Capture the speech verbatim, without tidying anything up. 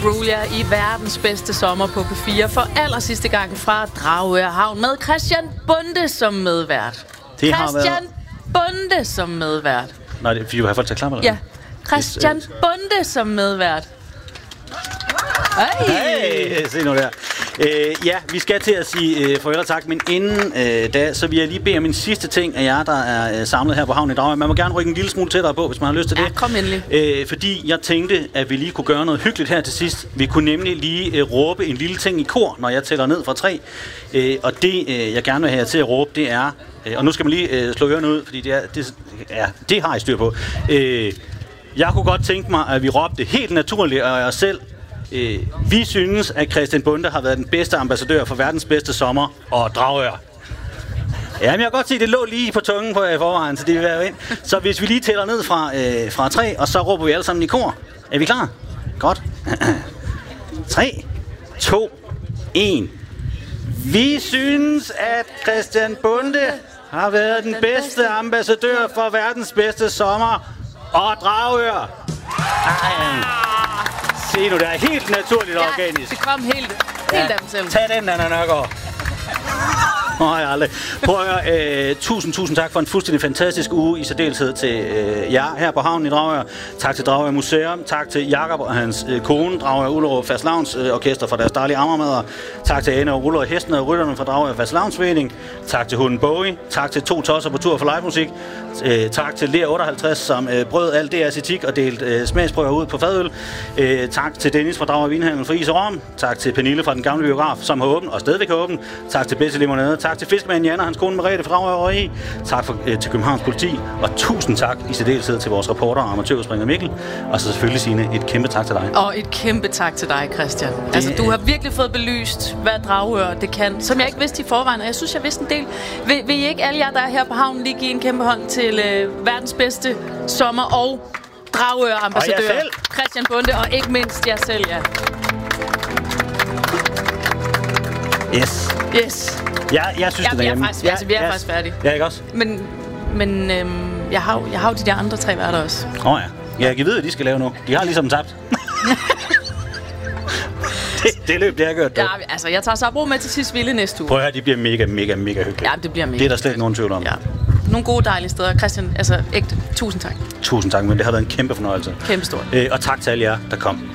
Bruglia i verdens bedste sommer på P fire for aller sidste gang fra Dragør Havn med Christian Bonde som medvært. Det har Christian været... Bonde som medvært. Nej, det er fordi du har fået til at klappe, eller? Ja, Christian Yes, uh... Bonde som medvært. Hey. Hey, se nu der. Øh, ja, vi skal til at sige øh, farvel og tak, men inden øh, da, så vil jeg lige bede om en sidste ting af jer, der er øh, samlet her på Havn i Dragør. Man må gerne rykke en lille smule tættere på, hvis man har lyst til det. Ja, kom endelig. Øh, fordi jeg tænkte, at vi lige kunne gøre noget hyggeligt her til sidst. Vi kunne nemlig lige øh, råbe en lille ting i kor, når jeg tæller ned fra tre. Øh, og det, øh, jeg gerne vil have jer til at råbe, det er... Øh, og nu skal man lige øh, slå ørerne ud, fordi det, er, det, ja, det har I styr på. Øh, jeg kunne godt tænke mig, at vi råbte helt naturligt af os selv. Øh, vi synes, at Christian Bonde har været den bedste ambassadør for verdens bedste sommer og Dragør. Ja, men jeg kan godt se, at det lå lige på tungen på i forvejen, så det vil være ind. Så hvis vi lige tæller ned fra, øh, fra tre, og så råber vi alle sammen i kor. Er vi klar? Godt. tre, to, et. Vi synes, at Christian Bonde har været den bedste ambassadør for verdens bedste sommer og Dragør. Ej. Se nu, det er helt naturligt og Ja, organisk. det kom helt, helt Ja, af dem selv. tag den, Anna Nørgaard. Nej, aldrig. Prøv at høre, øh, tusind, tusind tak for en fuldstændig fantastisk uge, i særdeleshed til øh, jer her på Havnen i Dragør. Tak til Dragør Museum, tak til Jakob og hans øh, kone, Dragør Ullerup Fastelavns øh, Orkester for deres dejlige ammermadder. Tak til Ane og Ruller og Hesten og Rytterne fra Dragør Fastelavnsforening. Tak til Hunden Bowie. Tak til To Tosser på tur for live musik. Øh, tak til Lea otteoghalvtreds, som øh, brød alt D R's etik og delte øh, smagsprøver ud på fadøl. Øh, tak til Dennis fra Dragør Vinhandel for is og rom. Tak til Pernille fra den gamle biograf, som har åbent og stadigvæk har åbent. Tak til Bedste Limonade. Tak til Fiskemanden Jan og hans kone Merete fra Dragør Røgeri. Tak for, øh, til Københavns Politi. Og tusind tak i særdeleshed til vores reporter og amatørspringer Mikkel. Og så selvfølgelig Signe, et kæmpe tak til dig. Og et kæmpe tak til dig, Christian. Det... Altså, du har virkelig fået belyst, hvad Dragør det kan, som jeg ikke vidste i forvejen, og jeg synes, jeg vidste en del. Vil, vil I ikke alle jer, der er her på havnen, lige give en kæmpe hånd til øh, verdens bedste sommer- og Dragør-ambassadør, Christian Bonde, og ikke mindst jer selv, ja. Yes. Yes. Ja, jeg synes, ja, det vi er derhjemme. faktisk, ja, altså, vi er yes. faktisk færdige. Ja, ikke også? Men, men øhm, jeg, har, jeg har jo de der andre tre værter også. Åh oh, ja. Jeg kan vide, hvad de skal lave nu. De har ligesom tabt. det, det løb, det har gjort. Ja, altså, jeg tager Sabro med til sidst vilde næste uge. Prøv at høre, de bliver mega, mega, mega hyggeligt. Ja, det bliver mega. Det er der slet ikke nogen tvivl om. Ja. Nogle gode, dejlige steder. Christian, altså ægte, tusind tak. Tusind tak, men det har været en kæmpe fornøjelse. Kæmpe stort. Øh, og tak til alle jer, der kom.